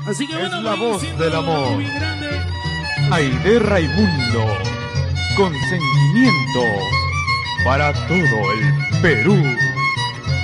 Así que Es bueno, la voz siendo del amor. bien grande. Aide Raimundo, con sentimiento para todo el Perú.